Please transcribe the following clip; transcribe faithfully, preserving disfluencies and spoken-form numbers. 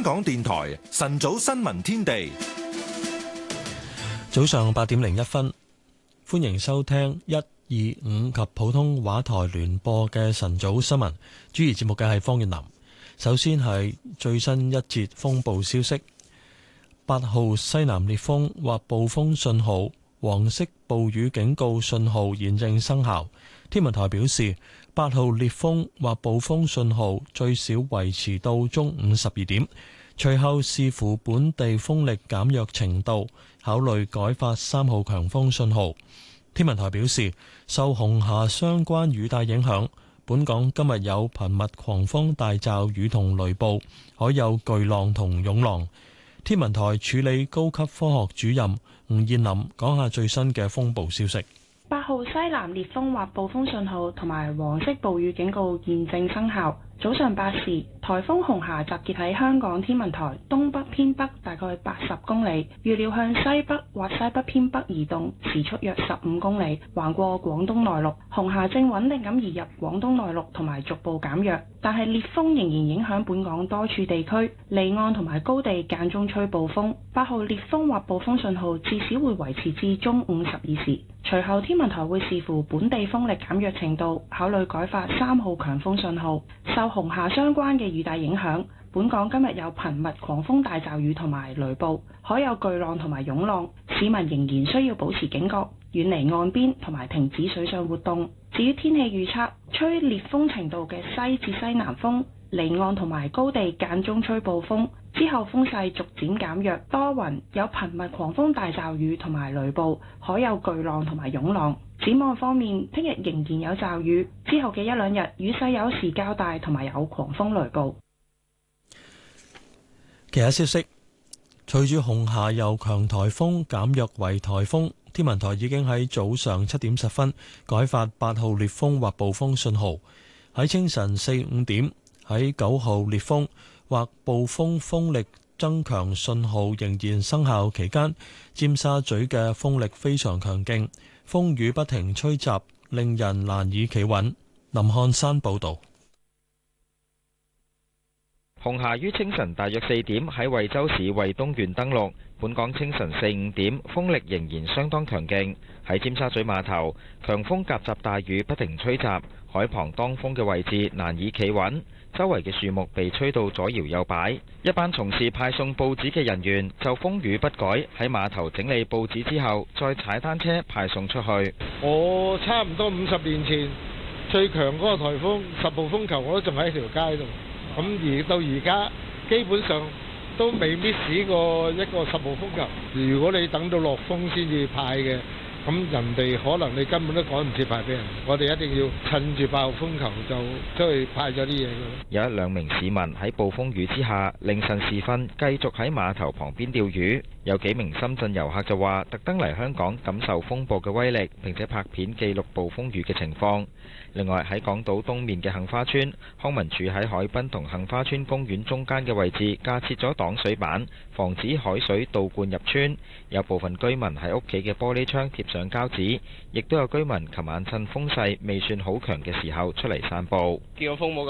港電台晨早新聞天地， 早上八點零一分，歡迎收聽一、二、五及普通話台聯播嘅晨早新聞。主持節目嘅係方遠林。首先係最新一節風暴消息。八號西南烈風或暴風信號、黃色暴雨警告信號現正生效。天文台表示，八號烈風或暴風信號最少維持到中午十二點，隨後視乎本地風力減弱程度，考慮改發三號強風信號。天文台表示，受紅霞相關雨帶影響，本港今日有頻密狂風大驟雨同雷暴，可有巨浪同湧浪。天文台處理高級科學主任吳燕林講下最新嘅風暴消息。 八號西南烈風或暴風信號同埋黃色暴雨警告現正生效。早上八時，颱風紅霞集結喺香港天文台東北偏北大概八十公里，預料向西北或西北偏北移動，時速約十五公里，橫過廣東內陸。紅霞正穩定咁移入廣東內陸同埋逐步減弱，但係烈風仍然影響本港多處地區，離岸同埋高地間中吹暴風。八號烈風或暴風信號至少會維持至中午十二時，隨後天文台會視乎本地風力減弱程度，考慮改發三號強風信號。受紅霞相關嘅雨帶影響，本港今日有頻密狂風大驟雨同埋雷暴，可有巨浪同埋湧浪，市民仍然需要保持警覺，遠離岸邊同埋停止水上活動。至於天氣預測，吹烈風程度嘅西至西南風，離岸同埋高地間中吹暴風，之後風勢逐漸減弱，多雲，有頻密狂風大驟雨同埋雷暴，可有巨浪同埋湧浪。展望方面，聽日仍然有驟雨，之後嘅一兩日雨勢有時較大，同埋有狂風雷暴。 其他消息，隨住紅霞由強颱風減弱為颱風，天文台已經喺早上七點十分改發八號烈風或暴風信號。喺清晨四五點，喺九號烈風或暴風風力增強信號仍然生效期間，尖沙咀嘅風力非常強勁，風雨不停吹襲，令人難以企穩。林漢山報導。 紅霞於清晨大約四點喺惠州市惠東縣登陸，本港清晨四五點風力仍然相當強勁。喺尖沙咀碼頭，強風夾雜大雨不停吹襲，海旁當風嘅位置難以企穩，周圍嘅樹木被吹到左搖右擺。一班從事派送報紙嘅人員就風雨不改，喺碼頭整理報紙之後，再踩單車派送出去。 我差唔多五十年前最強嗰個颱風十號風球，我都仲喺條街度。咁而到而家基本上都未 miss 過一個十號風球。如果你等到落風先至派嘅，咁人哋可能你根本都趕唔切派俾人。我哋一定要趁住八號風球就出去派咗啲嘢。 有一兩名市民喺暴風雨之下，凌晨時分繼續喺碼頭旁邊釣魚。有幾名深圳遊客就話，特登嚟香港感受風暴嘅威力，並且拍片記錄暴風雨嘅情況。另外喺港島東面嘅杏花村，康文署喺海濱同杏花村公園中間嘅位置架設咗擋水板，防止海水倒灌入村。有部分居民喺屋企嘅玻璃窗貼上膠紙，亦都有居民琴晚趁風勢未算好強嘅時候出嚟散步。 見個風冇